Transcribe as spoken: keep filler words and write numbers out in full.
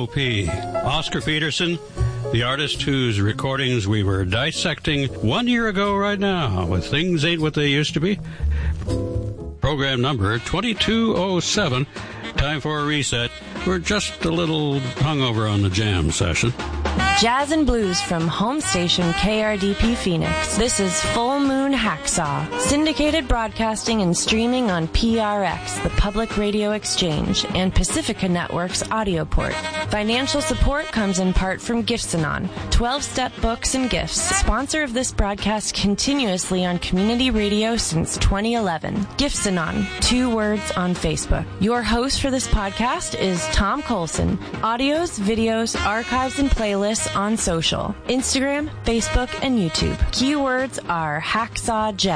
O P. Oscar Peterson, the artist whose recordings we were dissecting one year ago right now with Things Ain't What They Used to Be. Program number twenty-two oh seven. Time for a reset. We're just a little hungover on the jam session. Jazz and blues from home station K R D P Phoenix. This is Full Moon Hacksaw. Syndicated broadcasting and streaming on P R X, the Public Radio Exchange, and Pacifica Network's audio port. Financial support comes in part from Gifts-Anon, twelve-step books and gifts, sponsor of this broadcast continuously on community radio since twenty eleven. Gifts-Anon, two words on Facebook. Your host for this podcast is Tom Colson. Audios, videos, archives, and playlists on social, Instagram, Facebook, and YouTube. Keywords are Hacksaw Jazz.